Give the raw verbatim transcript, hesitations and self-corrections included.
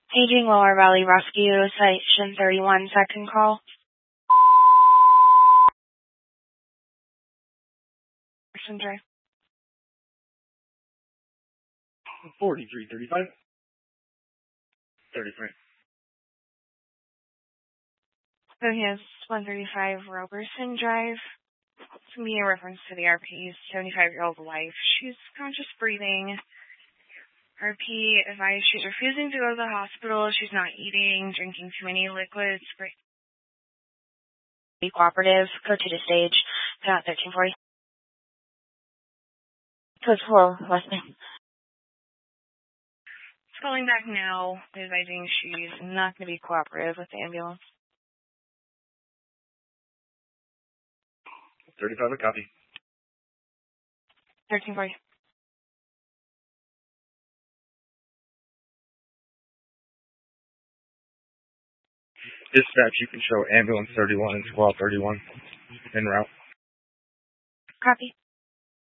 Paging Lower Valley Rescue, Station thirty-one, second call. Person Drive. forty-three thirty-five. thirty-three. So he has one thirty-five Roberson Drive. It's going to be in reference to the R P's seventy-five-year-old wife. She's conscious breathing. R P advised she's refusing to go to the hospital. She's not eating, drinking too many liquids. Be cooperative. Go to the stage. Count thirteen forty. Code four, last name. It's calling back now, advising she's not going to be cooperative with the ambulance. thirty-five, a copy. thirteen forty. Dispatch, you can show ambulance thirty-one and squad thirty-one en route. Copy.